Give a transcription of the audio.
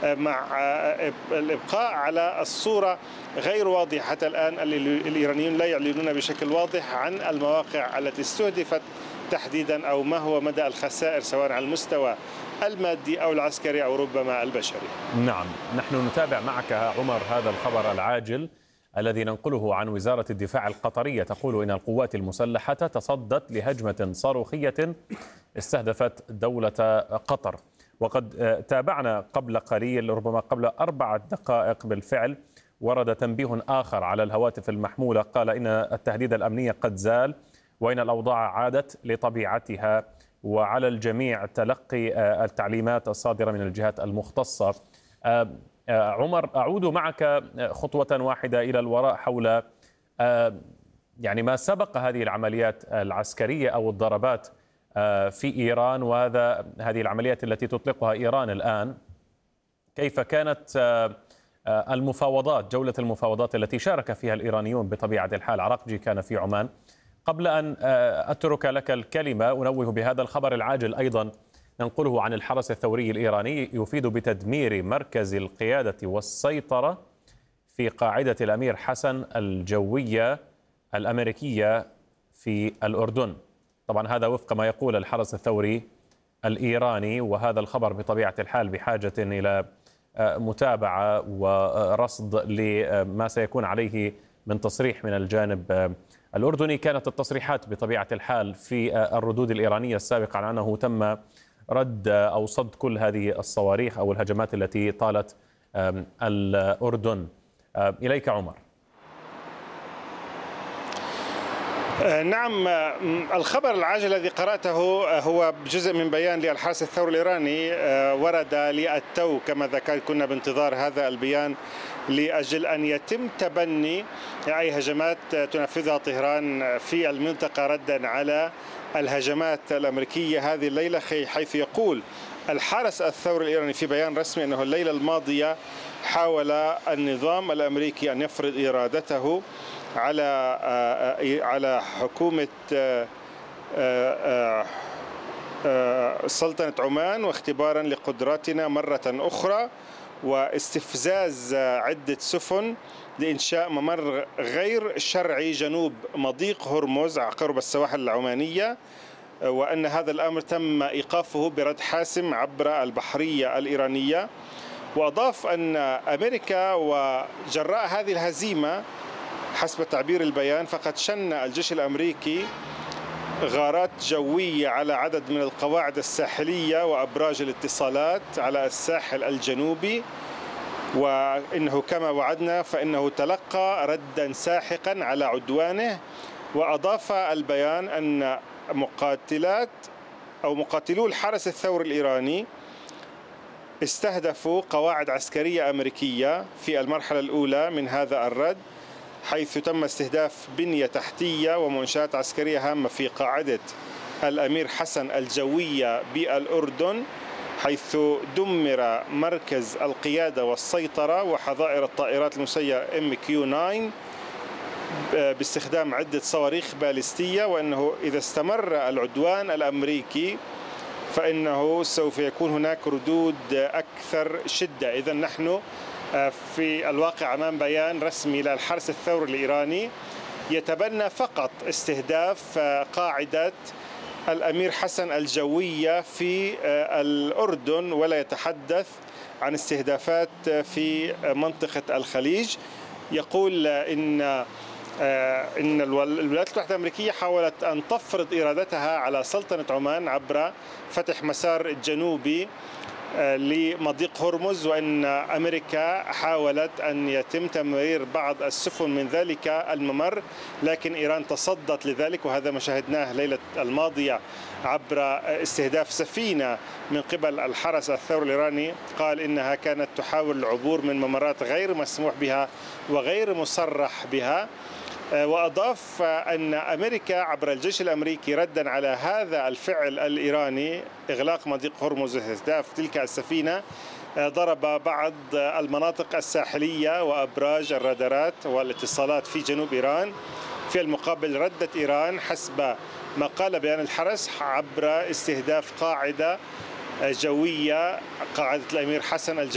مع الإبقاء على الصورة غير واضحة حتى الآن. الإيرانيون لا يعلنون بشكل واضح عن المواقع التي استهدفت تحديدا أو ما هو مدى الخسائر سواء على المستوى المادي أو العسكري أو ربما البشري. نعم، نحن نتابع معك عمر هذا الخبر العاجل الذي ننقله عن وزارة الدفاع القطرية، تقول إن القوات المسلحة تصدت لهجمة صاروخية استهدفت دولة قطر. وقد تابعنا قبل قليل، ربما قبل 4 دقائق بالفعل، ورد تنبيه آخر على الهواتف المحمولة قال إن التهديد الأمني قد زال وإن الأوضاع عادت لطبيعتها، وعلى الجميع تلقي التعليمات الصادرة من الجهات المختصة. عمر، أعود معك خطوة واحدة إلى الوراء حول يعني ما سبق هذه العمليات العسكرية أو الضربات في إيران، هذه العمليات التي تطلقها إيران الآن. كيف كانت المفاوضات، جولة المفاوضات التي شارك فيها الإيرانيون بطبيعة الحال؟ عراقجي كان في عمان. قبل أن أترك لك الكلمة أنوه بهذا الخبر العاجل أيضا ننقله عن الحرس الثوري الإيراني، يفيد بتدمير مركز القيادة والسيطرة في قاعدة الأمير حسن الجوية الأمريكية في الأردن. طبعا هذا وفق ما يقول الحرس الثوري الإيراني، وهذا الخبر بطبيعة الحال بحاجة إلى متابعة ورصد لما سيكون عليه من تصريح من الجانب الأردني. كانت التصريحات بطبيعة الحال في الردود الإيرانية السابقة عن أنه تم رد أو صد كل هذه الصواريخ أو الهجمات التي طالت الأردن. إليك عمر. نعم، الخبر العاجل الذي قرأته هو جزء من بيان للحرس الثوري الإيراني ورد للتو كما ذكرت. كنا بانتظار هذا البيان لأجل أن يتم تبني أي هجمات تنفذها طهران في المنطقة ردا على الهجمات الأمريكية هذه الليلة، حيث يقول الحرس الثوري الإيراني في بيان رسمي أنه الليلة الماضية حاول النظام الأمريكي أن يفرض إرادته على حكومة سلطنة عمان، واختبارا لقدراتنا مرة أخرى، واستفزاز عدة سفن لإنشاء ممر غير شرعي جنوب مضيق هرمز قرب السواحل العمانية، وأن هذا الأمر تم إيقافه برد حاسم عبر البحرية الإيرانية. وأضاف أن أمريكا وجراء هذه الهزيمة حسب تعبير البيان فقد شن الجيش الأمريكي غارات جوية على عدد من القواعد الساحلية وأبراج الاتصالات على الساحل الجنوبي، وإنه كما وعدنا فإنه تلقى ردا ساحقا على عدوانه. وأضاف البيان أن مقاتلو الحرس الثوري الإيراني استهدفوا قواعد عسكرية أمريكية في المرحلة الأولى من هذا الرد، حيث تم استهداف بنية تحتية ومنشآت عسكرية هامة في قاعدة الأمير حسن الجوية بالأردن، حيث دمر مركز القيادة والسيطرة وحظائر الطائرات المسيرة MQ-9 باستخدام عدة صواريخ باليستية، وأنه إذا استمر العدوان الأمريكي فإنه سوف يكون هناك ردود أكثر شدة. إذن نحن في الواقع أمام بيان رسمي للحرس الثوري الإيراني يتبنى فقط استهداف قاعدة الأمير حسن الجوية في الأردن، ولا يتحدث عن استهدافات في منطقة الخليج. يقول إن الولايات المتحدة الأمريكية حاولت أن تفرض إرادتها على سلطنة عمان عبر فتح مسار جنوبي لمضيق هرمز، وأن أمريكا حاولت أن يتم تمرير بعض السفن من ذلك الممر، لكن إيران تصدت لذلك، وهذا ما شاهدناه ليلة الماضية عبر استهداف سفينة من قبل الحرس الثوري الإيراني. قال إنها كانت تحاول العبور من ممرات غير مسموح بها وغير مصرح بها. وأضاف أن أمريكا عبر الجيش الأمريكي ردا على هذا الفعل الإيراني إغلاق مضيق هرمز واستهداف تلك السفينة ضرب بعض المناطق الساحلية وأبراج الرادارات والاتصالات في جنوب إيران. في المقابل ردت إيران حسب ما قال بيان الحرس عبر استهداف قاعدة جوية، قاعدة الأمير حسن